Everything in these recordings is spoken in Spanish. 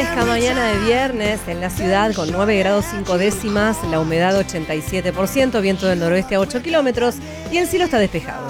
esta mañana de viernes en la ciudad con 9 grados 5 décimas, la humedad 87%, viento del noroeste a 8 kilómetros y el cielo está despejado.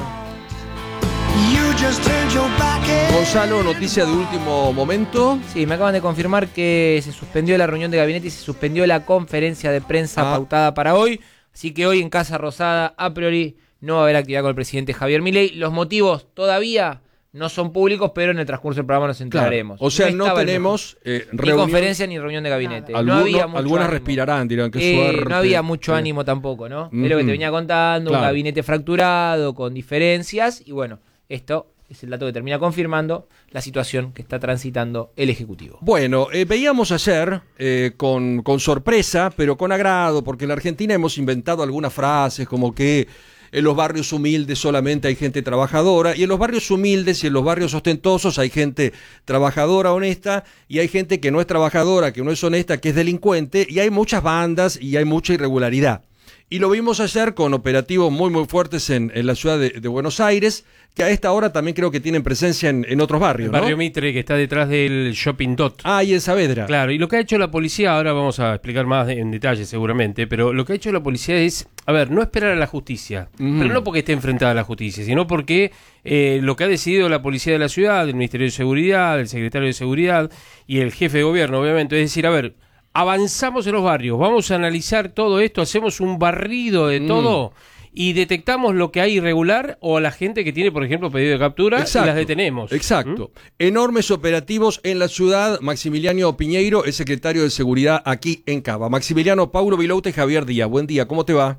Gonzalo, noticia de último momento. Sí, me acaban de confirmar que se suspendió la reunión de gabinete y se suspendió la conferencia de prensa pautada para hoy. Así que hoy en Casa Rosada, a priori, no va a haber actividad con el presidente Javier Milei. Los motivos todavía no son públicos, pero en el transcurso del programa nos enteraremos. Claro. O sea, no tenemos ni conferencia ni reunión de gabinete. Claro. No había mucho algunas ánimo. respirarán, dirán que suerte. No había mucho ánimo tampoco, ¿no? Es lo que te venía contando, un gabinete fracturado, con diferencias, y bueno, esto es el dato que termina confirmando la situación que está transitando el Ejecutivo. Bueno, veíamos ayer con sorpresa, pero con agrado, porque en la Argentina hemos inventado algunas frases como que en los barrios humildes solamente hay gente trabajadora, y en los barrios humildes y en los barrios ostentosos hay gente trabajadora, honesta, y hay gente que no es trabajadora, que no es honesta, que es delincuente, y hay muchas bandas y hay mucha irregularidad. Y lo vimos ayer con operativos muy muy fuertes en la ciudad de Buenos Aires, que a esta hora también creo que tienen presencia en otros barrios, ¿no? El barrio Mitre, que está detrás del Shopping Dot. Y en Saavedra. Claro, y lo que ha hecho la policía, ahora vamos a explicar más en detalle seguramente, pero lo que ha hecho la policía es, no esperar a la justicia, pero no porque esté enfrentada a la justicia, sino porque lo que ha decidido la policía de la ciudad, el Ministerio de Seguridad, el secretario de Seguridad y el jefe de gobierno, obviamente, es decir, avanzamos en los barrios, vamos a analizar todo esto, hacemos un barrido de todo y detectamos lo que hay irregular o a la gente que tiene, por ejemplo, pedido de captura. Exacto, y las detenemos. Exacto. Enormes operativos en la ciudad. Maximiliano Piñeiro es secretario de Seguridad aquí en Cava. Maximiliano, Paulo Vilouta y Javier Díaz. Buen día, ¿cómo te va?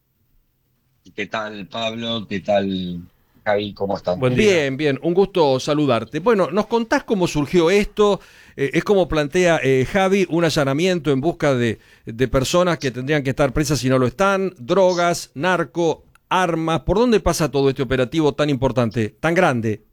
¿Qué tal, Pablo? ¿Qué tal, Javi? ¿Cómo están? Buen día. Bien, bien, un gusto saludarte. Bueno, ¿nos contás cómo surgió esto? Es como plantea Javi, un allanamiento en busca de personas que tendrían que estar presas si no lo están, drogas, narco, armas. ¿Por dónde pasa todo este operativo tan importante, tan grande?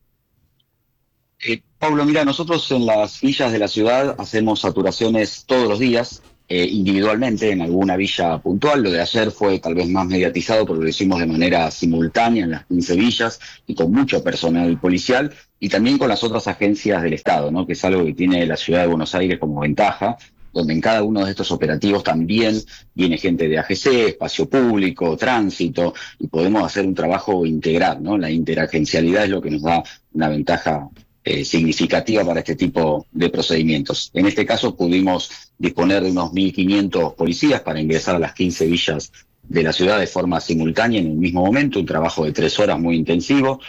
Pablo, mira, nosotros en las villas de la ciudad hacemos saturaciones todos los días, individualmente en alguna villa puntual. Lo de ayer fue tal vez más mediatizado porque lo hicimos de manera simultánea en las 15 villas y con mucho personal policial y también con las otras agencias del Estado, ¿no? Que es algo que tiene la ciudad de Buenos Aires como ventaja, donde en cada uno de estos operativos también viene gente de AGC, espacio público, tránsito, y podemos hacer un trabajo integral, ¿no? La interagencialidad es lo que nos da una ventaja significativa para este tipo de procedimientos. En este caso pudimos disponer de unos 1.500 policías para ingresar a las 15 villas de la ciudad de forma simultánea en el mismo momento, un trabajo de 3 horas muy intensivo,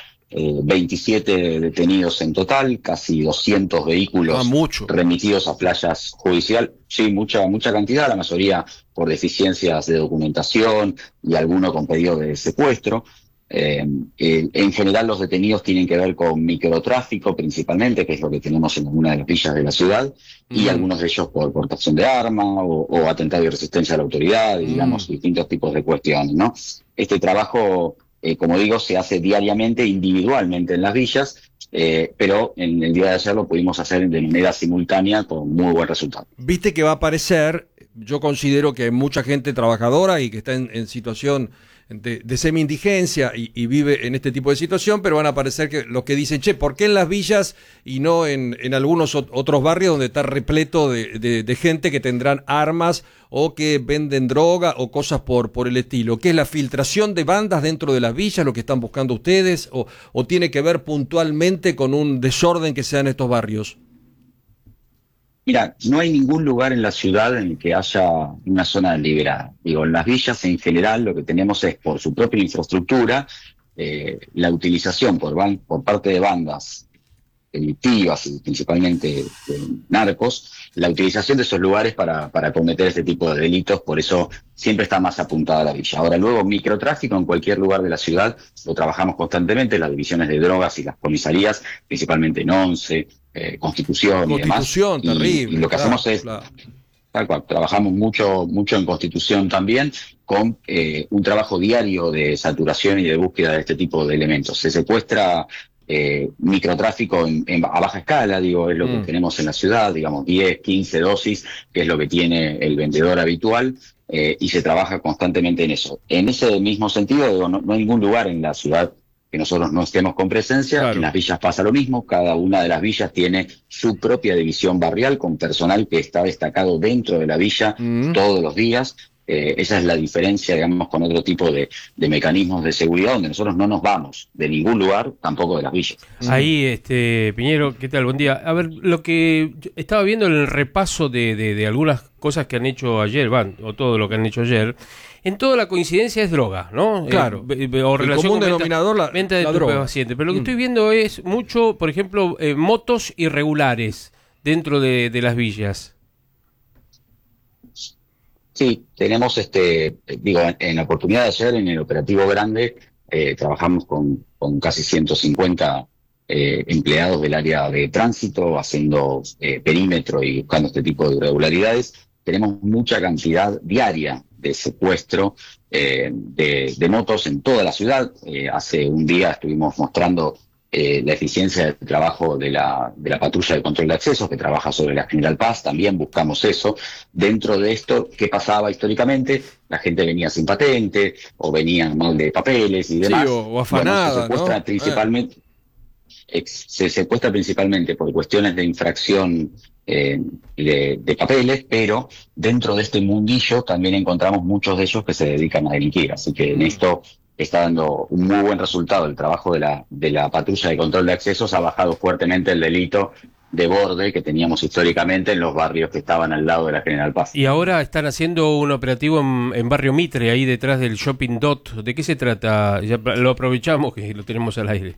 27 detenidos en total, casi 200 vehículos remitidos a playas judicial. Sí, mucha cantidad, la mayoría por deficiencias de documentación y alguno con pedido de secuestro. En general los detenidos tienen que ver con microtráfico principalmente, que es lo que tenemos en alguna de las villas de la ciudad, y algunos de ellos por portación de arma o atentado y resistencia a la autoridad, y, digamos, distintos tipos de cuestiones, ¿no? Este trabajo, como digo, se hace diariamente, individualmente en las villas, pero en el día de ayer lo pudimos hacer de manera simultánea con muy buen resultado. Viste que va a aparecer, yo considero que hay mucha gente trabajadora y que está en situación de semi-indigencia y vive en este tipo de situación, pero van a aparecer los que dicen, ¿por qué en las villas y no en algunos otros barrios donde está repleto de gente que tendrán armas o que venden droga o cosas por el estilo? ¿Qué es la filtración de bandas dentro de las villas, lo que están buscando ustedes, o tiene que ver puntualmente con un desorden que se da en estos barrios? Mira, no hay ningún lugar en la ciudad en el que haya una zona deliberada. Digo, en las villas en general lo que tenemos es, por su propia infraestructura, la utilización por parte de bandas delictivas y principalmente narcos, la utilización de esos lugares para cometer este tipo de delitos, por eso siempre está más apuntada a la villa. Ahora, luego, microtráfico en cualquier lugar de la ciudad lo trabajamos constantemente, las divisiones de drogas y las comisarías, principalmente en Once, Constitución y demás. Terrible. Y lo que hacemos es, tal cual, trabajamos mucho en Constitución también, con un trabajo diario de saturación y de búsqueda de este tipo de elementos. Se secuestra microtráfico a baja escala, digo, es lo que tenemos en la ciudad, digamos 10, 15 dosis, que es lo que tiene el vendedor habitual, y se trabaja constantemente en eso. En ese mismo sentido, digo, no hay ningún lugar en la ciudad que nosotros no estemos con presencia. Claro. En las villas pasa lo mismo, cada una de las villas tiene su propia división barrial con personal que está destacado dentro de la villa todos los días. Esa es la diferencia, digamos, con otro tipo de mecanismos de seguridad, donde nosotros no nos vamos de ningún lugar, tampoco de las villas. Ahí, Piñero, ¿qué tal? Buen día. A ver, lo que yo estaba viendo en el repaso de algunas cosas que han hecho ayer, o todo lo que han hecho ayer, en toda la coincidencia es droga, ¿no? Claro. O el relación común con denominador, venta de la droga. estupefacientes. Pero lo que estoy viendo es mucho, por ejemplo, motos irregulares dentro de las villas. Sí, tenemos, en la oportunidad de ayer, en el operativo grande, trabajamos con casi 150 empleados del área de tránsito, haciendo perímetro y buscando este tipo de irregularidades. Tenemos mucha cantidad diaria de secuestro de motos en toda la ciudad. Hace un día estuvimos mostrando la eficiencia del trabajo de la patrulla de control de accesos que trabaja sobre la General Paz. También buscamos eso. Dentro de esto, ¿qué pasaba históricamente? La gente venía sin patente o venía mal de papeles y demás. Sí, o afanada, bueno, se secuestra principalmente por cuestiones de infracción de papeles, pero dentro de este mundillo también encontramos muchos de ellos que se dedican a delinquir. Así que en esto está dando un muy buen resultado el trabajo de la patrulla de control de accesos. Ha bajado fuertemente el delito de borde que teníamos históricamente en los barrios que estaban al lado de la General Paz. Y ahora están haciendo un operativo en Barrio Mitre, ahí detrás del Shopping Dot. ¿De qué se trata? Ya lo aprovechamos que lo tenemos al aire.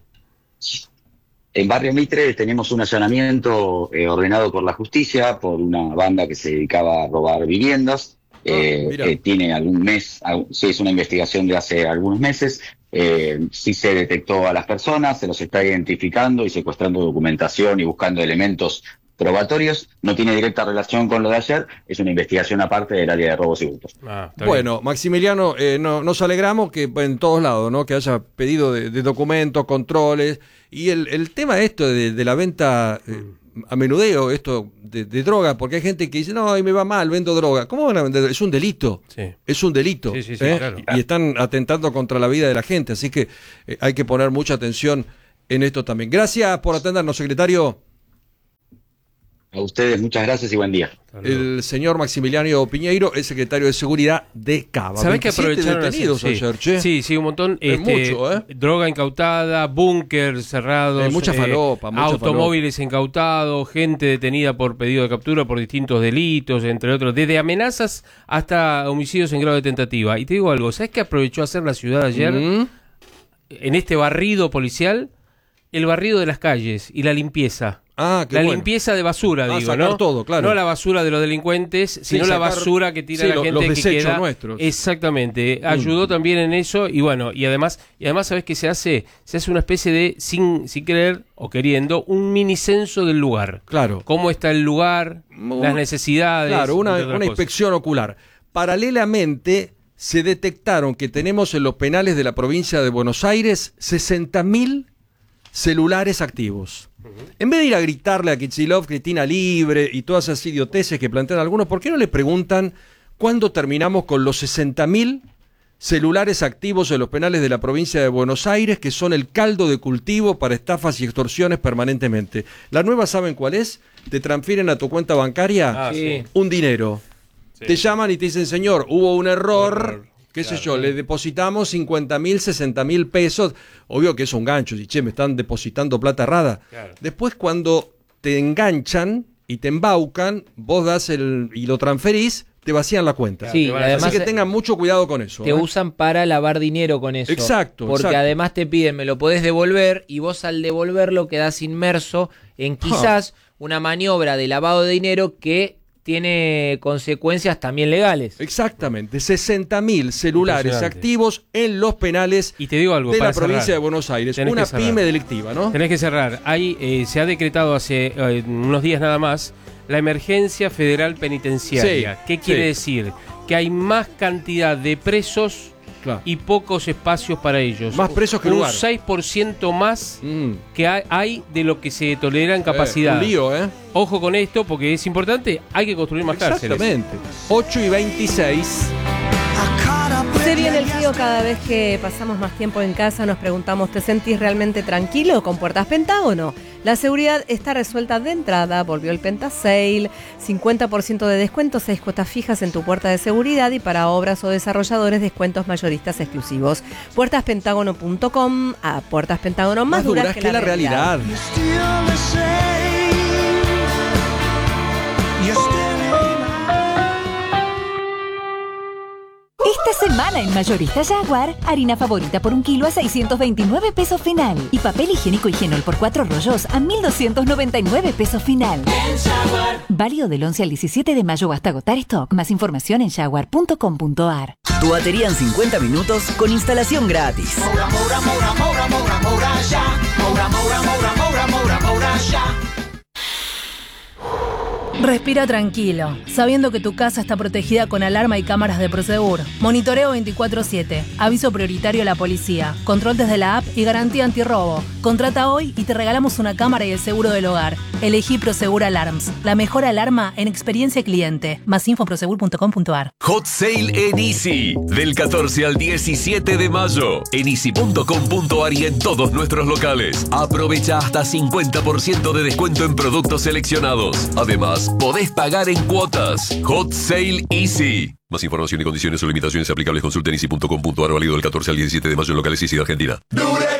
En Barrio Mitre tenemos un allanamiento ordenado por la justicia por una banda que se dedicaba a robar viviendas. Tiene algún mes, sí, es una investigación de hace algunos meses. Sí se detectó a las personas, se los está identificando y secuestrando documentación y buscando elementos probatorios. No tiene directa relación con lo de ayer, es una investigación aparte del área de robos y hurtos. Bueno, Maximiliano, nos alegramos que en todos lados, ¿no? Que haya pedido de documentos, controles, y el tema esto de la venta a menudeo, esto de droga, porque hay gente que dice, no, ahí me va mal, vendo droga. ¿Cómo van a vender? Es un delito. Sí. Es un delito. Sí, claro. Y están atentando contra la vida de la gente, así que hay que poner mucha atención en esto también. Gracias por atendernos, secretario. A ustedes, muchas gracias y buen día. El señor Maximiliano Piñeiro es secretario de Seguridad de Cava. ¿Sabés que aprovecharon detenidos ayer, che? Sí, un montón. Mucho, droga incautada, búnker cerrados, mucha falopa, automóviles incautados, gente detenida por pedido de captura por distintos delitos, entre otros, desde amenazas hasta homicidios en grado de tentativa. Y te digo algo, ¿sabés qué aprovechó hacer la ciudad ayer? En este barrido policial, el barrido de las calles y la limpieza. Limpieza de basura, digo, ¿no? Todo, claro. No la basura de los delincuentes, sino la basura que tira la gente, los que desechos queda. Nuestros. Exactamente. Ayudó también en eso y bueno, y además ¿sabés qué se hace? Se hace una especie de, sin querer o queriendo, un mini censo del lugar. Claro. Cómo está el lugar, las necesidades. Claro, una inspección ocular. Paralelamente, se detectaron que tenemos en los penales de la provincia de Buenos Aires 60.000 celulares activos. En vez de ir a gritarle a Kicillof, Cristina Libre y todas esas idioteces que plantean algunos, ¿por qué no le preguntan cuándo terminamos con los 60.000 celulares activos en los penales de la provincia de Buenos Aires, que son el caldo de cultivo para estafas y extorsiones permanentemente? La nueva, ¿saben cuál es? Te transfieren a tu cuenta bancaria un dinero. Sí. Te llaman y te dicen, señor, hubo un error. ¿Qué sé yo? Le depositamos 50.000, 60.000 pesos. Obvio que es un gancho. Y che, me están depositando plata errada. Claro. Después, cuando te enganchan y te embaucan, vos das y lo transferís, te vacían la cuenta. Sí, además, así que tengan mucho cuidado con eso. Te usan para lavar dinero con eso. Exacto. Porque además te piden, me lo podés devolver, y vos al devolverlo quedás inmerso en quizás una maniobra de lavado de dinero que tiene consecuencias también legales. Exactamente, 60.000 celulares activos en los penales y te digo algo, de la cerrar, provincia de Buenos Aires. Una pyme delictiva, ¿no? Tenés que cerrar. Ahí se ha decretado hace unos días nada más la emergencia federal penitenciaria. ¿Qué quiere decir? Que hay más cantidad de presos y pocos espacios para ellos. Más presos que lugar. Un 6% más que hay de lo que se tolera en capacidad. Un lío, Ojo con esto, porque es importante, hay que construir más cárceles. Exactamente. 8:26. Se viene el frío cada vez que pasamos más tiempo en casa. Nos preguntamos, ¿te sentís realmente tranquilo con Puertas Pentágono? La seguridad está resuelta de entrada. Volvió el Penta Sale, 50% de descuento, 6 cuotas fijas en tu puerta de seguridad y para obras o desarrolladores descuentos mayoristas exclusivos. Puertaspentágono.com. A Puertas Pentágono, más duras que la realidad. Esta semana en Mayorista Jaguar, harina favorita por 1 kilo a 629 pesos final. Y papel higiénico Higienol por 4 rollos a 1.299 pesos final. Válido del 11 al 17 de mayo hasta agotar stock. Más información en jaguar.com.ar. Tu batería en 50 minutos con instalación gratis. Respira tranquilo, sabiendo que tu casa está protegida con alarma y cámaras de Prosegur. Monitoreo 24/7, aviso prioritario a la policía, control desde la app y garantía antirrobo. Contrata hoy y te regalamos una cámara y el seguro del hogar. Elegí Prosegur Alarms, la mejor alarma en experiencia cliente. Más info en prosegur.com.ar. Hot Sale en Easy, del 14 al 17 de mayo, en easy.com.ar y en todos nuestros locales. Aprovecha hasta 50% de descuento en productos seleccionados. Además, podés pagar en cuotas. Hot Sale Easy. Más información y condiciones o limitaciones aplicables consulta en easy.com.ar, válido del 14 al 17 de mayo en locales Easy de Argentina.